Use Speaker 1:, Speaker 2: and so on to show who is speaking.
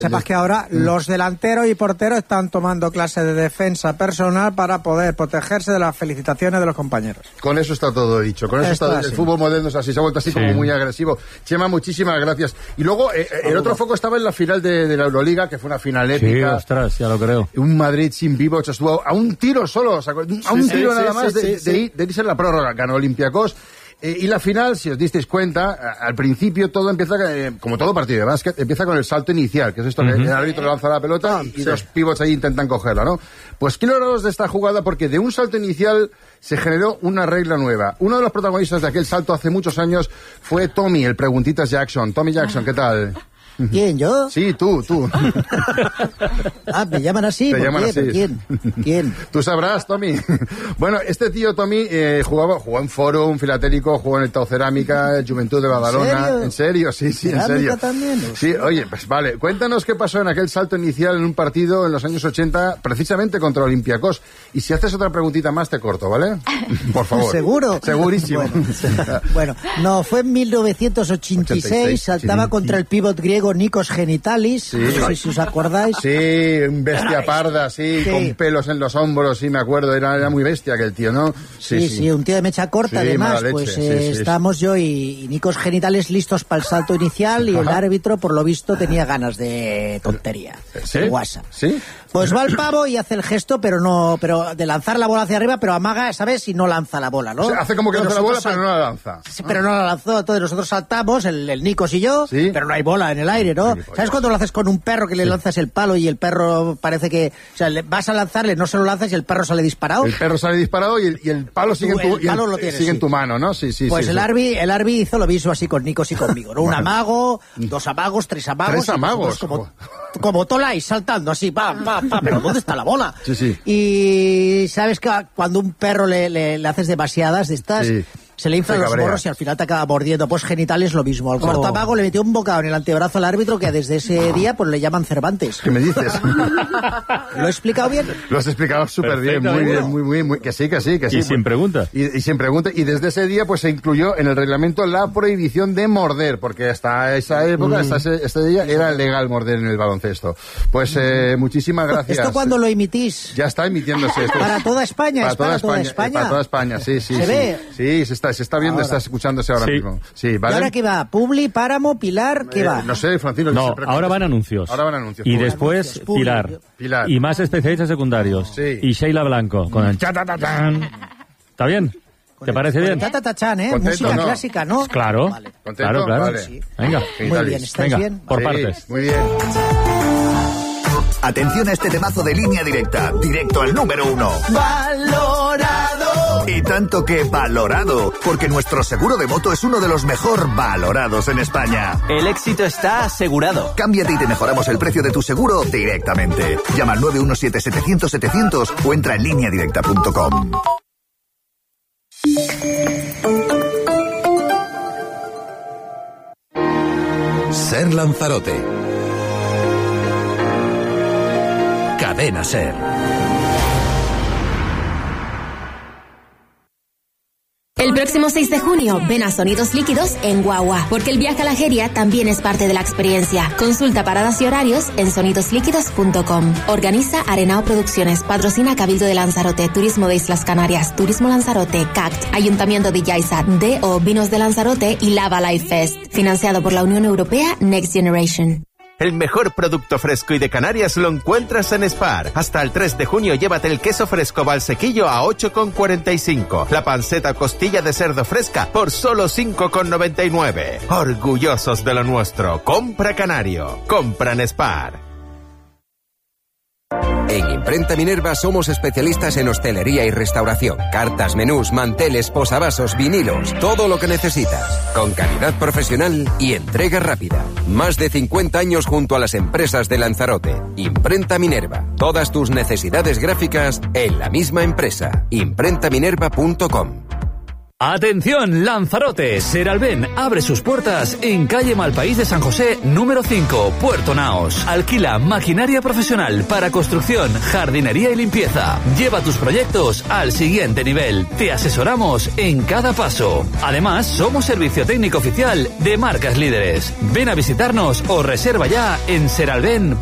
Speaker 1: Sepas que ahora los delanteros y porteros están tomando clases de defensa personal para poder protegerse de las felicitaciones de los compañeros.
Speaker 2: Con eso está todo dicho. Con eso está, el fútbol moderno es así, se ha vuelto así como muy agresivo. Chema, muchísimas gracias. Y luego el otro foco estaba en la final de la Euroliga, que fue una final épica.
Speaker 3: Sí, ostras, ya lo creo.
Speaker 2: Un Madrid sin Vivoc estuvo a un tiro solo, o sea, a un tiro nada más de irse en la prórroga. Ganó Olympiacos. Y la final, si os disteis cuenta, al principio todo empieza, como todo partido de básquet, empieza con el salto inicial, que es esto, que el árbitro lanza la pelota y dos pivots ahí intentan cogerla, ¿no? Pues quiero hablaros de esta jugada porque de un salto inicial se generó una regla nueva. Uno de los protagonistas de aquel salto hace muchos años fue Tommy, el Preguntitas Jackson. Tommy Jackson, ¿qué tal?
Speaker 1: ¿Quién, yo?
Speaker 2: Sí, tú.
Speaker 1: ¿Me llaman así?
Speaker 2: ¿Te llaman así?
Speaker 1: ¿Quién?
Speaker 2: Tú sabrás, Tommy. Bueno, este tío Tommy jugó en Fórum Filatélico, jugó en el Tau Cerámica, Juventud de Badalona. ¿En serio? Sí, en serio.
Speaker 1: También,
Speaker 2: sí, oye, pues vale. Cuéntanos qué pasó en aquel salto inicial en un partido en los años 80, precisamente contra Olympiacos. Y si haces otra preguntita más, te corto, ¿vale? Por favor.
Speaker 1: ¿Seguro?
Speaker 2: Segurísimo.
Speaker 1: Bueno, no, fue en 1986, saltaba contra el pívot griego Nikos Genitalis, no sé si os acordáis.
Speaker 2: Sí, un bestia parda, con pelos en los hombros, sí, me acuerdo, era muy bestia aquel tío, ¿no?
Speaker 1: Sí, un tío de mecha corta, además, pues estábamos yo y Nikos Genitalis listos para el salto inicial y el árbitro, por lo visto, tenía ganas de tontería.
Speaker 2: ¿Sí?
Speaker 1: WhatsApp.
Speaker 2: ¿Sí?
Speaker 1: Pues va el pavo y hace el gesto, pero de lanzar la bola hacia arriba, pero amaga, ¿sabes? Y no lanza la bola, ¿no?
Speaker 2: O sea, hace como que lanza la bola, pero no la lanza.
Speaker 1: Sí, pero no la lanzó, entonces nosotros saltamos, el Nikos y yo, pero no hay bola en el aire, ¿no? ¿Sabes cuando lo haces con un perro que le lanzas el palo y el perro parece que... O sea, vas a lanzarle, no se lo lanzas y el perro sale disparado?
Speaker 2: El perro sale disparado y el palo sigue en tu mano, ¿no? Sí.
Speaker 1: Pues el Arbi hizo lo mismo así con Nikos y conmigo, ¿no? Un amago, 2 amagos, 3 amagos.
Speaker 2: 3 amagos.
Speaker 1: Como Tolai, saltando así, pero ¿dónde está la bola?
Speaker 2: Sí.
Speaker 1: Y sabes que cuando un perro le haces demasiadas de estas... Sí. Se le inflan los morros y al final te acaba mordiendo. Pues Genitales lo mismo. Al cuarto amago le metió un bocado en el antebrazo al árbitro que desde ese día pues le llaman Cervantes.
Speaker 2: ¿Qué me dices?
Speaker 1: ¿Lo he explicado bien?
Speaker 2: Lo has explicado súper bien, muy. Que sí.
Speaker 3: Y sin pregunta.
Speaker 2: Y sin pregunta. Y desde ese día pues se incluyó en el reglamento la prohibición de morder, porque hasta esa época, hasta este día, era legal morder en el baloncesto. Pues muchísimas gracias.
Speaker 1: ¿Esto cuándo lo emitís?
Speaker 2: Ya está emitiéndose esto.
Speaker 1: ¿Para toda España?
Speaker 2: Para toda España, sí.
Speaker 1: ¿Se ve?
Speaker 2: Sí, se está viendo, está escuchándose ahora mismo. Sí, ¿vale?
Speaker 1: ¿Y ahora qué va? ¿Publi, Páramo, Pilar? ¿Qué va?
Speaker 2: No sé, Francino.
Speaker 3: No, ahora van anuncios. Y después Pilar. Y más especialistas secundarios.
Speaker 2: Sí.
Speaker 3: Y Sheila Blanco con el cha-ta-ta-chan. ¿Está bien? ¿Te parece bien?
Speaker 1: Cha-ta-ta-chan, música clásica, ¿no?
Speaker 3: Claro.
Speaker 1: Vale.
Speaker 2: ¿Contento?
Speaker 3: Claro.
Speaker 2: Vale.
Speaker 3: Sí. Venga.
Speaker 1: Muy bien, ¿estáis bien?
Speaker 3: Por partes.
Speaker 2: Muy bien.
Speaker 4: Atención a este temazo de Línea Directa, directo al número 1. ¡Valorado! Y tanto que valorado, porque nuestro seguro de moto es uno de los mejor valorados en España.
Speaker 5: El éxito está asegurado.
Speaker 4: Cámbiate y te mejoramos el precio de tu seguro directamente. Llama al 917-700-700 o entra en lineadirecta.com.
Speaker 6: Ser Lanzarote. Cadena Ser.
Speaker 7: El próximo 6 de junio, ven a Sonidos Líquidos en Guagua, porque el viaje a la Jeria también es parte de la experiencia. Consulta paradas y horarios en sonidosliquidos.com. Organiza Arenao Producciones, patrocina Cabildo de Lanzarote, Turismo de Islas Canarias, Turismo Lanzarote, CACT, Ayuntamiento de Yaiza, D.O. Vinos de Lanzarote y Lava Life Fest. Financiado por la Unión Europea Next Generation.
Speaker 5: El mejor producto fresco y de Canarias lo encuentras en Spar. Hasta el 3 de junio llévate el queso fresco Valsequillo a 8,45. La panceta costilla de cerdo fresca por solo 5,99. Orgullosos de lo nuestro. Compra Canario. Compra en Spar.
Speaker 6: En Imprenta Minerva somos especialistas en hostelería y restauración. Cartas, menús, manteles, posavasos, vinilos. Todo lo que necesitas. Con calidad profesional y entrega rápida. Más de 50 años junto a las empresas de Lanzarote. Imprenta Minerva. Todas tus necesidades gráficas en la misma empresa. Imprentaminerva.com.
Speaker 8: Atención, Lanzarote. Seralben abre sus puertas en calle Malpaís de San José, número 5, Puerto Naos. Alquila maquinaria profesional para construcción, jardinería y limpieza. Lleva tus proyectos al siguiente nivel. Te asesoramos en cada paso. Además, somos servicio técnico oficial de marcas líderes. Ven a visitarnos o reserva ya en seralben.com.